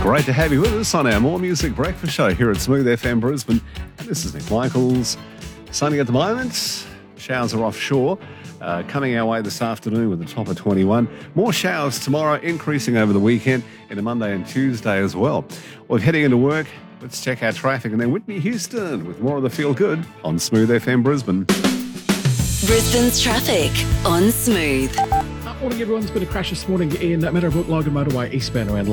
Great to have you with us on our More Music Breakfast Show here at Smooth FM Brisbane. And this is Nick Michaels. Sunny at the moment. Showers are offshore. Coming our way this afternoon with a top of 21. More showers tomorrow, increasing over the weekend into Monday and Tuesday as well. Well, heading into work, let's check our traffic. And then Whitney Houston with more of the Feel Good on Smooth FM Brisbane. Brisbane's traffic on Smooth. Morning, everyone's been a crash this morning in Meadowbrook Logan Motorway eastbound around